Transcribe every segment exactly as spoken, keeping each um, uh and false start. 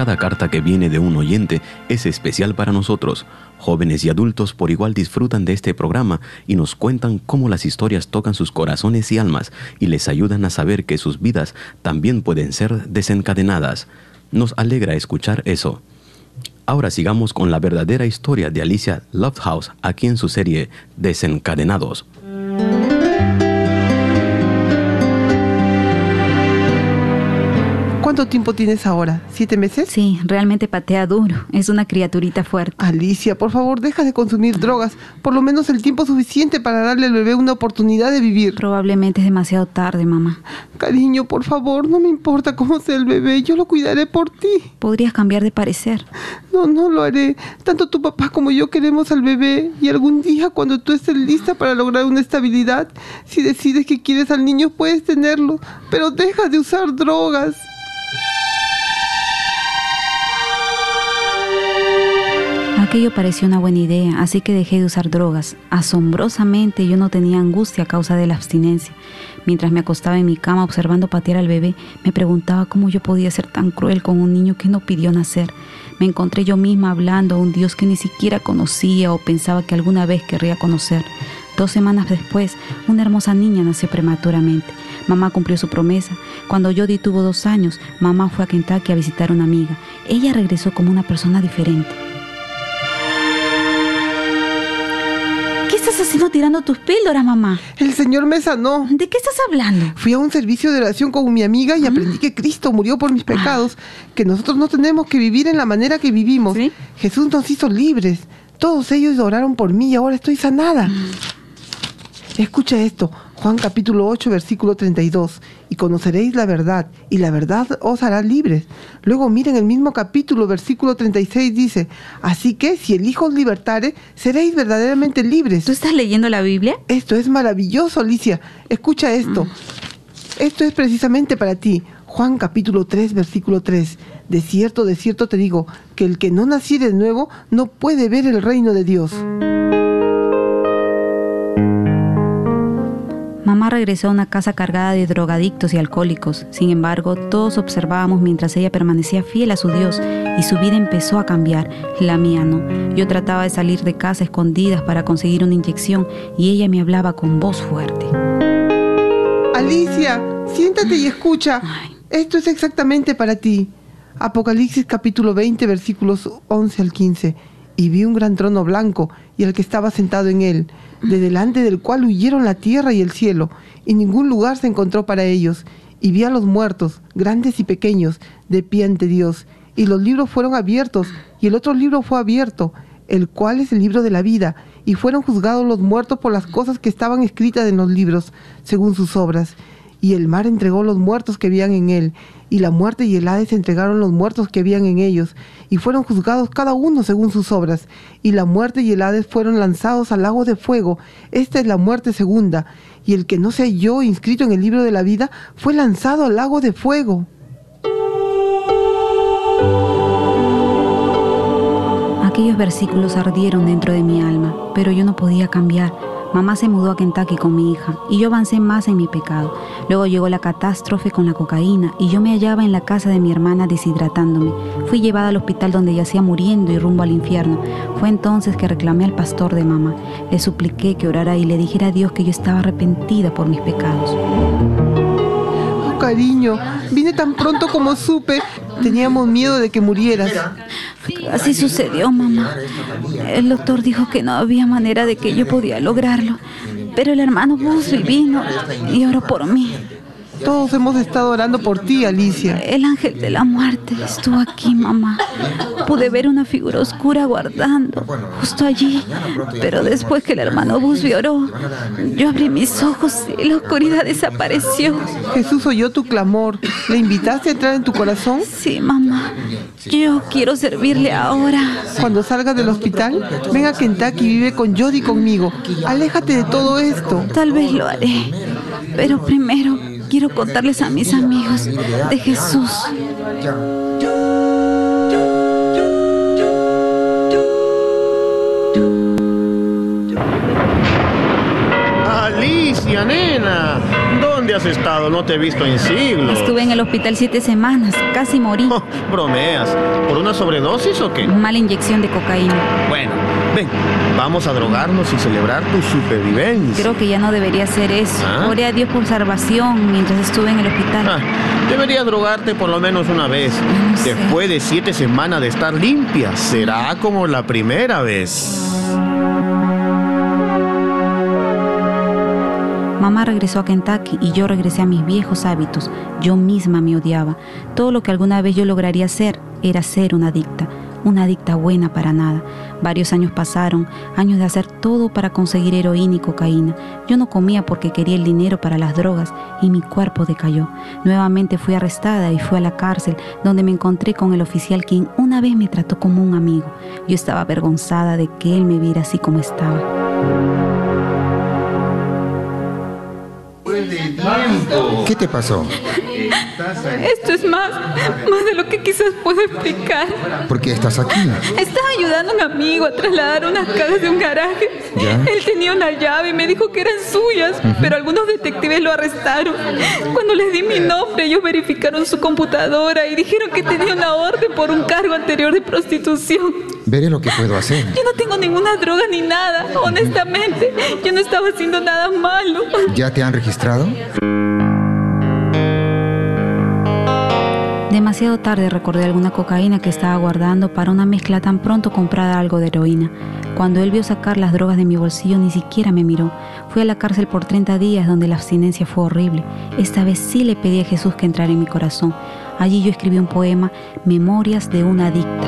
Cada carta que viene de un oyente es especial para nosotros. Jóvenes y adultos por igual disfrutan de este programa y nos cuentan cómo las historias tocan sus corazones y almas y les ayudan a saber que sus vidas también pueden ser desencadenadas. Nos alegra escuchar eso. Ahora sigamos con la verdadera historia de Alicia Lofthouse aquí en su serie Desencadenados. ¿Cuánto tiempo tienes ahora? ¿Siete meses? Sí, realmente patea duro. Es una criaturita fuerte. Alicia, por favor, deja de consumir drogas. Por lo menos el tiempo suficiente para darle al bebé una oportunidad de vivir. Probablemente es demasiado tarde, mamá. Cariño, por favor, no me importa cómo sea el bebé. Yo lo cuidaré por ti. Podrías cambiar de parecer. No, no lo haré. Tanto tu papá como yo queremos al bebé. Y algún día, cuando tú estés lista para lograr una estabilidad, si decides que quieres al niño, puedes tenerlo. Pero deja de usar drogas. Aquello pareció una buena idea, así que dejé de usar drogas. Asombrosamente, yo no tenía angustia a causa de la abstinencia. Mientras me acostaba en mi cama observando patear al bebé, me preguntaba cómo yo podía ser tan cruel con un niño que no pidió nacer. Me encontré yo misma hablando a un Dios que ni siquiera conocía o pensaba que alguna vez querría conocer. Dos semanas después, una hermosa niña nació prematuramente. Mamá cumplió su promesa. Cuando Jody tuvo dos años, mamá fue a Kentucky a visitar a una amiga. Ella regresó como una persona diferente. ¿Qué estás haciendo tirando tus píldoras, mamá? El Señor me sanó. ¿De qué estás hablando? Fui a un servicio de oración con mi amiga y ¿Ah? aprendí que Cristo murió por mis pecados, que nosotros no tenemos que vivir en la manera que vivimos. ¿Sí? Jesús nos hizo libres. Todos ellos oraron por mí y ahora estoy sanada. Mm. Escucha esto, Juan capítulo ocho, versículo treinta y dos. Y conoceréis la verdad, y la verdad os hará libres. Luego miren el mismo capítulo, versículo treinta y seis, dice: así que si el Hijo os libertare, seréis verdaderamente libres. ¿Tú estás leyendo la Biblia? Esto es maravilloso, Alicia. Escucha esto. Mm. Esto es precisamente para ti. Juan capítulo tres, versículo tres. De cierto, de cierto te digo, que el que no naciere de nuevo no puede ver el reino de Dios. Mamá regresó a una casa cargada de drogadictos y alcohólicos. Sin embargo, todos observábamos mientras ella permanecía fiel a su Dios y su vida empezó a cambiar. La mía no. Yo trataba de salir de casa a escondidas para conseguir una inyección y ella me hablaba con voz fuerte. Alicia, siéntate y escucha. Ay. Esto es exactamente para ti. Apocalipsis capítulo veinte, versículos once al quince. Y vi un gran trono blanco y el que estaba sentado en él, de delante del cual huyeron la tierra y el cielo, y ningún lugar se encontró para ellos. Y vi a los muertos, grandes y pequeños, de pie ante Dios. Y los libros fueron abiertos, y el otro libro fue abierto, el cual es el libro de la vida. Y fueron juzgados los muertos por las cosas que estaban escritas en los libros, según sus obras. Y el mar entregó los muertos que habían en él, y la muerte y el Hades entregaron los muertos que habían en ellos, y fueron juzgados cada uno según sus obras. Y la muerte y el Hades fueron lanzados al lago de fuego. Esta es la muerte segunda. Y el que no se halló inscrito en el libro de la vida fue lanzado al lago de fuego. Aquellos versículos ardieron dentro de mi alma, pero yo no podía cambiar. Mamá se mudó a Kentucky con mi hija y yo avancé más en mi pecado. Luego llegó la catástrofe con la cocaína y yo me hallaba en la casa de mi hermana deshidratándome. Fui llevada al hospital donde yacía muriendo y rumbo al infierno. Fue entonces que reclamé al pastor de mamá. Le supliqué que orara y le dijera a Dios que yo estaba arrepentida por mis pecados. Oh, cariño, vine tan pronto como supe. Teníamos miedo de que murieras. Así sucedió, mamá. El doctor dijo que no había manera de que yo podía lograrlo, pero el hermano Busby vino y oró por mí. Todos hemos estado orando por ti, Alicia. El ángel de la muerte estuvo aquí, mamá. Pude ver una figura oscura guardando justo allí, pero después que el hermano Busby oró, yo abrí mis ojos y la oscuridad desapareció. Jesús oyó tu clamor. ¿Le invitaste a entrar en tu corazón? Sí, mamá. Yo quiero servirle ahora. Cuando salgas del hospital, ven a Kentucky y vive con Jody y conmigo. Aléjate de todo esto. Tal vez lo haré, pero primero quiero contarles a mis amigos de Jesús. Alicia, nena, ¿dónde ¿Dónde has estado? No te he visto en siglos. Estuve en el hospital siete semanas, casi morí. Oh, bromeas. ¿Por una sobredosis o qué? Mala inyección de cocaína. Bueno, ven, vamos a drogarnos y celebrar tu supervivencia. Creo que ya no debería hacer eso. ¿Ah? Oré a Dios por salvación mientras estuve en el hospital. Ah, deberías drogarte por lo menos una vez. No sé. Después de siete semanas de estar limpia, será como la primera vez. Mamá regresó a Kentucky y yo regresé a mis viejos hábitos. Yo misma me odiaba. Todo lo que alguna vez yo lograría hacer era ser una adicta. Una adicta buena para nada. Varios años pasaron, años de hacer todo para conseguir heroína y cocaína. Yo no comía porque quería el dinero para las drogas y mi cuerpo decayó. Nuevamente fui arrestada y fui a la cárcel, donde me encontré con el oficial quien una vez me trató como un amigo. Yo estaba avergonzada de que él me viera así como estaba. ¿Qué te pasó? Esto es más, más de lo que quizás puedo explicar. ¿Por qué estad aquí? Estaba ayudando a un amigo a trasladar unas cajas de un garaje. ¿Ya? Él tenía una llave y me dijo que eran suyas, uh-huh. pero algunos detectives lo arrestaron. Cuando les di mi nombre, ellos verificaron su computadora y dijeron que tenía una orden por un cargo anterior de prostitución. Veré lo que puedo hacer. Yo no tengo ninguna droga ni nada, honestamente. Yo no estaba haciendo nada malo. ¿Ya te han registrado? Demasiado tarde recordé alguna cocaína que estaba guardando para una mezcla tan pronto comprada algo de heroína. Cuando él vio sacar las drogas de mi bolsillo ni siquiera me miró. Fui a la cárcel por treinta días donde la abstinencia fue horrible. Esta vez sí le pedí a Jesús que entrara en mi corazón. Allí yo escribí un poema, Memorias de una adicta.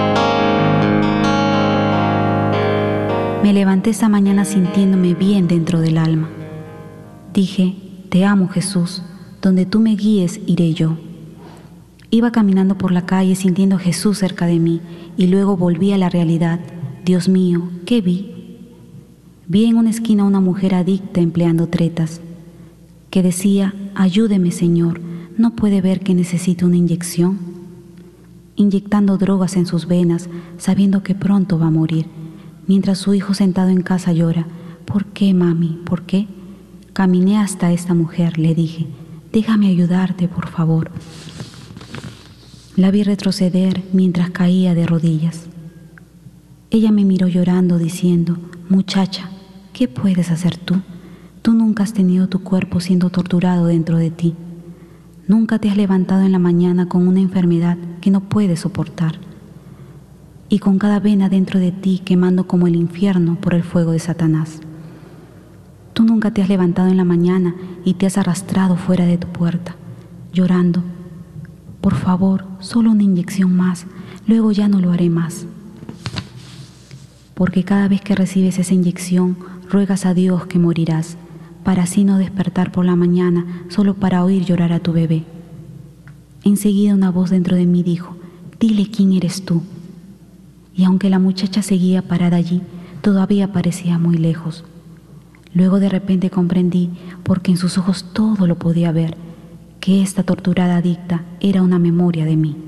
Me levanté esa mañana sintiéndome bien dentro del alma. Dije, te amo Jesús, donde tú me guíes iré yo. Iba caminando por la calle sintiendo a Jesús cerca de mí y luego volví a la realidad. Dios mío, ¿qué vi? Vi en una esquina a una mujer adicta empleando tretas que decía, ayúdeme Señor, ¿no puede ver que necesito una inyección? Inyectando drogas en sus venas, sabiendo que pronto va a morir, mientras su hijo sentado en casa llora. ¿Por qué, mami? ¿Por qué? Caminé hasta esta mujer, le dije, déjame ayudarte, por favor. La vi retroceder mientras caía de rodillas. Ella me miró llorando diciendo, muchacha, ¿qué puedes hacer tú? Tú nunca has tenido tu cuerpo siendo torturado dentro de ti. Nunca te has levantado en la mañana con una enfermedad que no puedes soportar y con cada vena dentro de ti quemando como el infierno por el fuego de Satanás. Tú nunca te has levantado en la mañana y te has arrastrado fuera de tu puerta, llorando. Por favor, solo una inyección más, luego ya no lo haré más. Porque cada vez que recibes esa inyección, ruegas a Dios que morirás, para así no despertar por la mañana solo para oír llorar a tu bebé. Enseguida una voz dentro de mí dijo, dile quién eres tú. Y aunque la muchacha seguía parada allí, todavía parecía muy lejos. Luego de repente comprendí, porque en sus ojos todo lo podía ver, que esta torturada adicta era una memoria de mí.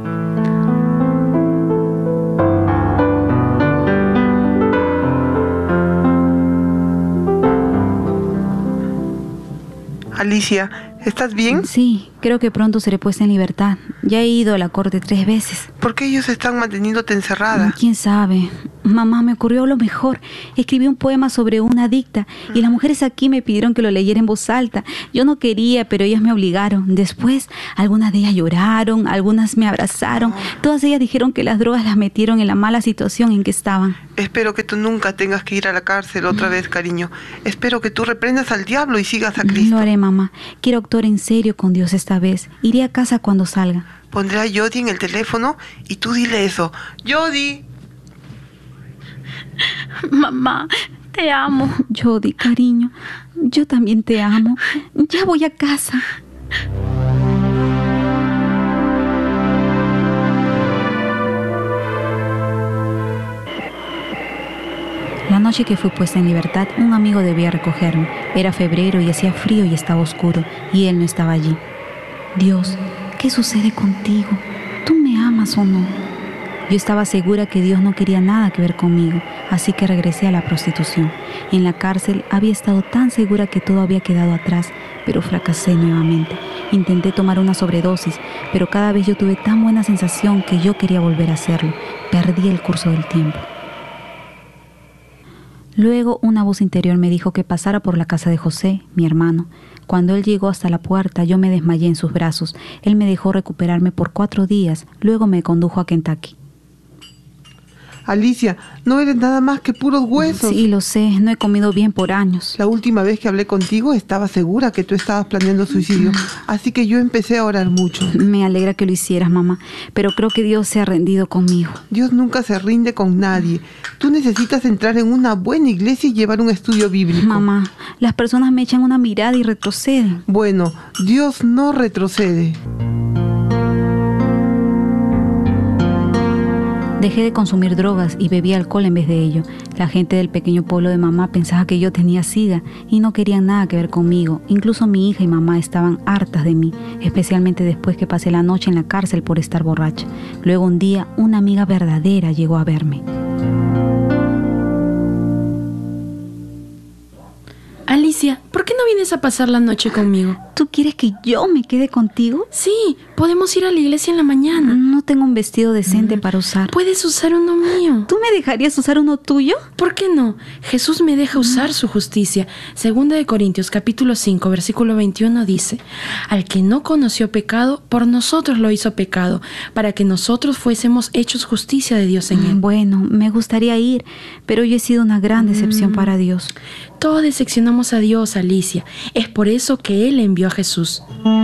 Alicia, ¿estás bien? Sí, creo que pronto seré puesta en libertad. Ya he ido a la corte tres veces. ¿Por qué ellos están manteniéndote encerrada? ¿Quién sabe? Mamá, me ocurrió lo mejor. Escribí un poema sobre una adicta y las mujeres aquí me pidieron que lo leyera en voz alta. Yo no quería, pero ellas me obligaron. Después, algunas de ellas lloraron, algunas me abrazaron. Todas ellas dijeron que las drogas las metieron en la mala situación en que estaban. Espero que tú nunca tengas que ir a la cárcel otra vez, cariño. Espero que tú reprendas al diablo y sigas a Cristo. Lo haré, mamá. Quiero actuar en serio con Dios esta vez. Iré a casa cuando salga. Pondré a Jody en el teléfono y tú dile eso. ¡Jody! Mamá, te amo. Jody, cariño, yo también te amo. Ya voy a casa. La noche que fui puesta en libertad, un amigo debía recogerme. Era febrero y hacía frío y estaba oscuro, y él no estaba allí. Dios, ¿qué sucede contigo? ¿Tú me amas o no? Yo estaba segura que Dios no quería nada que ver conmigo, así que regresé a la prostitución. En la cárcel había estado tan segura que todo había quedado atrás, pero fracasé nuevamente. Intenté tomar una sobredosis, pero cada vez yo tuve tan buena sensación que yo quería volver a hacerlo. Perdí el curso del tiempo. Luego una voz interior me dijo que pasara por la casa de José, mi hermano. Cuando él llegó hasta la puerta, yo me desmayé en sus brazos. Él me dejó recuperarme por cuatro días, luego me condujo a Kentucky. Alicia, no eres nada más que puros huesos. Sí, lo sé, no he comido bien por años. La última vez que hablé contigo estaba segura que tú estabas planeando suicidio, así que yo empecé a orar mucho. Me alegra que lo hicieras, mamá, pero creo que Dios se ha rendido conmigo. Dios nunca se rinde con nadie. Tú necesitas entrar en una buena iglesia y llevar un estudio bíblico. Mamá, las personas me echan una mirada y retroceden. Bueno, Dios no retrocede. Dejé de consumir drogas y bebí alcohol en vez de ello. La gente del pequeño pueblo de mamá pensaba que yo tenía sida y no querían nada que ver conmigo. Incluso mi hija y mamá estaban hartas de mí, especialmente después que pasé la noche en la cárcel por estar borracha. Luego un día, una amiga verdadera llegó a verme. Alicia, ¿por qué no vienes a pasar la noche conmigo? ¿Tú quieres que yo me quede contigo? Sí, podemos ir a la iglesia en la mañana. No tengo un vestido decente mm. para usar. Puedes usar uno mío. ¿Tú me dejarías usar uno tuyo? ¿Por qué no? Jesús me deja usar mm. su justicia. Segunda de Corintios, capítulo cinco, versículo veintiuno dice: al que no conoció pecado, por nosotros lo hizo pecado, para que nosotros fuésemos hechos justicia de Dios en él. Bueno, me gustaría ir, pero yo he sido una gran decepción mm. para Dios. Todos decepcionamos a Dios, Alicia. Es por eso que Él envió a Jesús.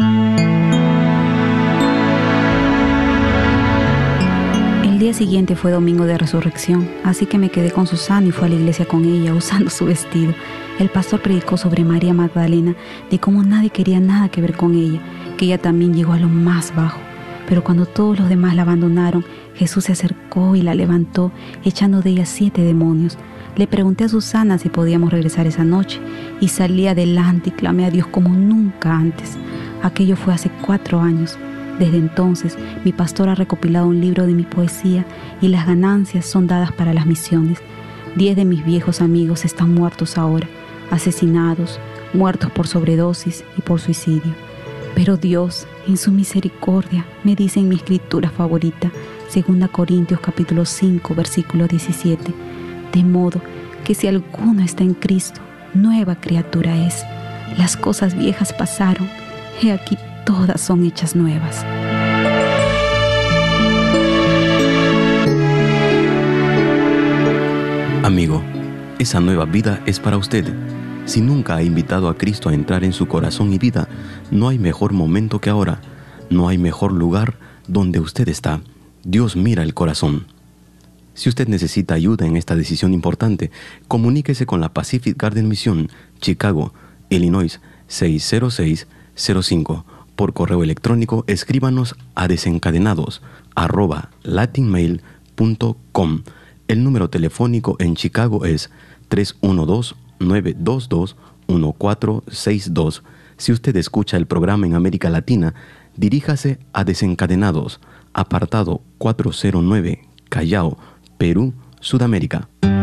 El día siguiente fue domingo de resurrección, así que me quedé con Susana y fui a la iglesia con ella, usando su vestido. El pastor predicó sobre María Magdalena, de cómo nadie quería nada que ver con ella, que ella también llegó a lo más bajo. Pero cuando todos los demás la abandonaron, Jesús se acercó y la levantó, echando de ella siete demonios. Le pregunté a Susana si podíamos regresar esa noche y salí adelante y clamé a Dios como nunca antes. Aquello fue hace cuatro años. Desde entonces, mi pastor ha recopilado un libro de mi poesía y las ganancias son dadas para las misiones. Diez de mis viejos amigos están muertos ahora, asesinados, muertos por sobredosis y por suicidio. Pero Dios, en su misericordia, me dice en mi escritura favorita, Segunda Corintios capítulo cinco, versículo diecisiete, de modo que si alguno está en Cristo, nueva criatura es. Las cosas viejas pasaron, he aquí todas son hechas nuevas. Amigo, esa nueva vida es para usted. Si nunca ha invitado a Cristo a entrar en su corazón y vida, no hay mejor momento que ahora. No hay mejor lugar donde usted está. Dios mira el corazón. Si usted necesita ayuda en esta decisión importante, comuníquese con la Pacific Garden Mission, Chicago, Illinois seis cero seis cero cinco. Por correo electrónico, escríbanos a desencadenados arroba latinmail punto com. El número telefónico en Chicago es tres uno dos, nueve dos dos, uno cuatro seis dos. Si usted escucha el programa en América Latina, diríjase a Desencadenados, apartado cuatrocientos nueve, Callao, Perú, Sudamérica.